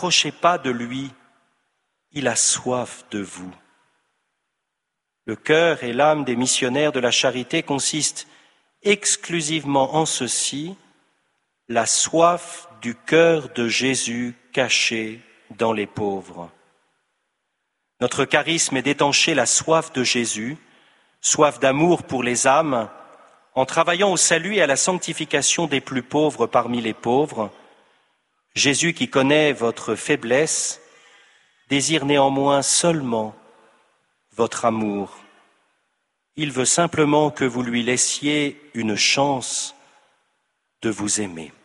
approchez pas de lui, il a soif de vous. Le cœur et l'âme des missionnaires de la charité consistent exclusivement en ceci, la soif du cœur de Jésus caché dans les pauvres. Notre charisme est d'étancher la soif de Jésus, soif d'amour pour les âmes, en travaillant au salut et à la sanctification des plus pauvres parmi les pauvres. Jésus, qui connaît votre faiblesse, désire néanmoins seulement votre amour. Il veut simplement que vous lui laissiez une chance de vous aimer.